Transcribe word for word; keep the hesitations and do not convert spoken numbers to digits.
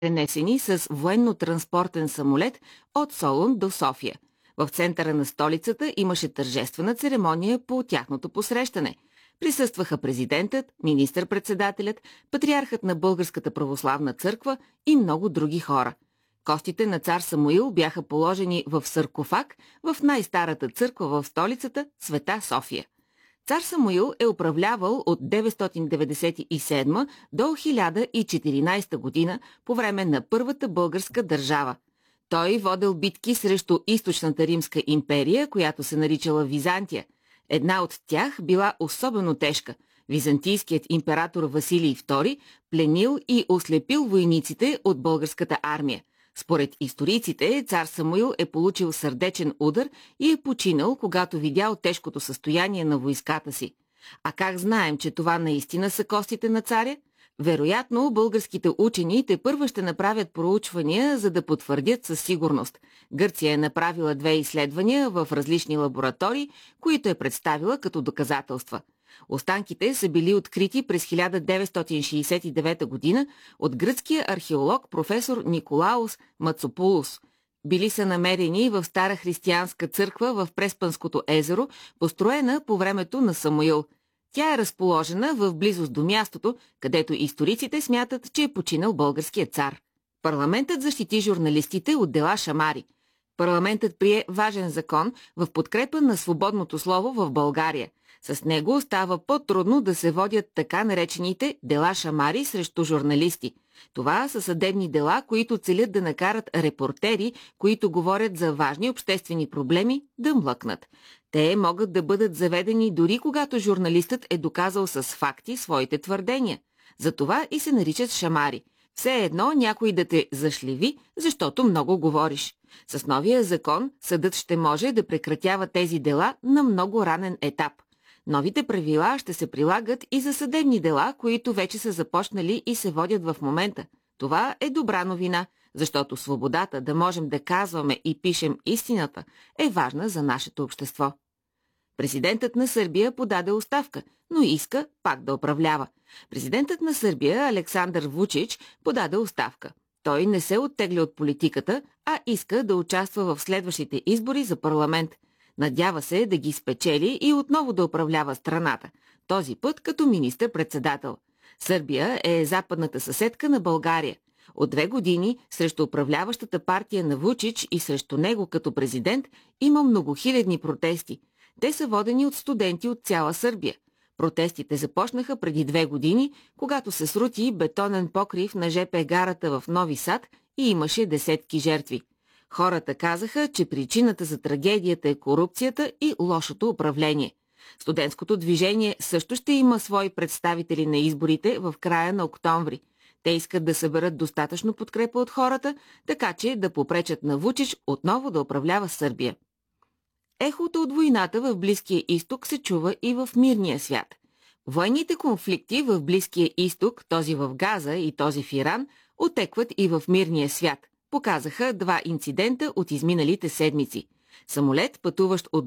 пренесени с военно-транспортен самолет от Солун до София. В центъра на столицата имаше тържествена церемония по тяхното посрещане. Присъстваха президентът, министър-председателят, патриархът на Българската православна църква и много други хора. Костите на цар Самуил бяха положени в саркофаг в най-старата църква в столицата Света София. Цар Самуил е управлявал от деветстотин деветдесет и седма до хиляда и четиринадесета година по време на Първата българска държава. Той водел битки срещу източната римска империя, която се наричала Византия. Една от тях била особено тежка. Византийският император Василий втори пленил и ослепил войниците от българската армия. Според историците, цар Самуил е получил сърдечен удар и е починал, когато видял тежкото състояние на войската си. А как знаем, че това наистина са костите на царя? Вероятно, българските учени тепърва ще направят проучвания, за да потвърдят със сигурност. Гърция е направила две изследвания в различни лаборатории, които е представила като доказателства. Останките са били открити през хиляда деветстотин шейсет и девета година от гръцкия археолог професор Николаус Мацопулос. Били са намерени в стара християнска църква в Преспанското езеро, построена по времето на Самуил. Тя е разположена в близост до мястото, където историците смятат, че е починал българският цар. Парламентът защити журналистите от дела Шамари. Парламентът прие важен закон в подкрепа на свободното слово в България. С него става по-трудно да се водят така наречените дела Шамари срещу журналисти. Това са съдебни дела, които целят да накарат репортери, които говорят за важни обществени проблеми, да млъкнат. Те могат да бъдат заведени дори когато журналистът е доказал с факти своите твърдения. Затова и се наричат шамари. Все едно някой да те зашлеви, защото много говориш. С новия закон съдът ще може да прекратява тези дела на много ранен етап. Новите правила ще се прилагат и за съдебни дела, които вече са започнали и се водят в момента. Това е добра новина, защото свободата да можем да казваме и пишем истината е важна за нашето общество. Президентът на Сърбия подаде оставка, но иска пак да управлява. Президентът на Сърбия Александър Вучич подаде оставка. Той не се оттегля от политиката, а иска да участва в следващите избори за парламент. Надява се да ги спечели и отново да управлява страната, този път като министър-председател. Сърбия е западната съседка на България. От две години срещу управляващата партия на Вучич и срещу него като президент има многохилядни протести. Те са водени от студенти от цяла Сърбия. Протестите започнаха преди две години, когато се срути бетонен покрив на жп гарата в Нови Сад и имаше десетки жертви. Хората казаха, че причината за трагедията е корупцията и лошото управление. Студентското движение също ще има свои представители на изборите в края на октомври. Те искат да съберат достатъчно подкрепа от хората, така че да попречат на Вучич отново да управлява Сърбия. Ехото от войната в Близкия изток се чува и в мирния свят. Военните конфликти в Близкия изток, този в Газа и този в Иран, отекват и в мирния свят. Показаха два инцидента от изминалите седмици. Самолет, пътуващ от